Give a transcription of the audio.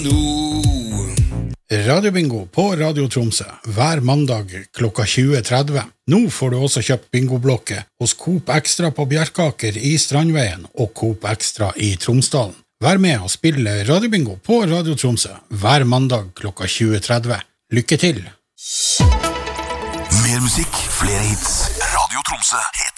Radiobingo på Radio Tromsø hver mandag klokka 20.30. Nå får du også kjøpt bingoblokke hos Coop Extra på Bjerkaker i Strandveien og Coop Extra i Tromsdalen. Vær med og spille Radiobingo på Radio Tromsø hver mandag klokka 20.30. Lykke til! Mer musikk, flere hits. Radio Tromsø heter